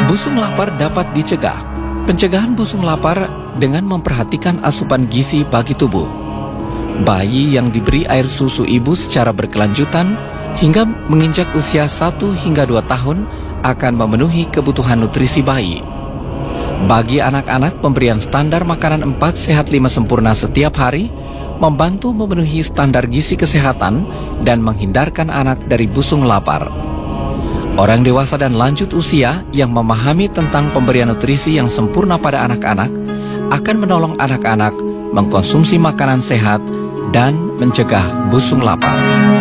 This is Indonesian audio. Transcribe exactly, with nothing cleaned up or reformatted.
Busung lapar dapat dicegah. Pencegahan busung lapar dengan memperhatikan asupan gizi bagi tubuh. Bayi yang diberi air susu ibu secara berkelanjutan hingga menginjak usia satu hingga dua tahun akan memenuhi kebutuhan nutrisi bayi. Bagi anak-anak, pemberian standar makanan empat sehat lima sempurna setiap hari membantu memenuhi standar gizi kesehatan dan menghindarkan anak dari busung lapar. Orang dewasa dan lanjut usia yang memahami tentang pemberian nutrisi yang sempurna pada anak-anak akan menolong anak-anak mengkonsumsi makanan sehat dan mencegah busung lapar.